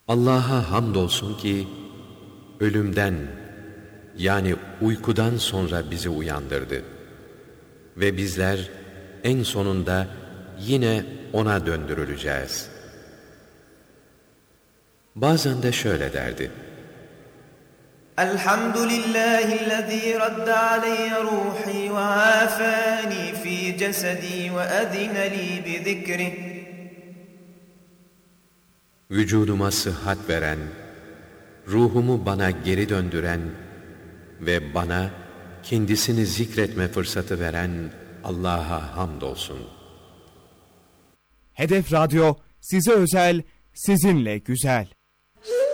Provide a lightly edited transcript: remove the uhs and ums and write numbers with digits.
Allah'a hamdolsun ki ölümden yani uykudan sonra bizi uyandırdı. Ve bizler en sonunda yine O'na döndürüleceğiz. Bazen de şöyle derdi: Elhamdülillahillezî radde aleyye ruhi ve afani fi cesedi ve edine li bi zikrih. Vücuduma sıhhat veren, ruhumu bana geri döndüren ve bana kendisini zikretme fırsatı veren Allah'a hamdolsun. Hedef Radyo size özel, sizinle güzel.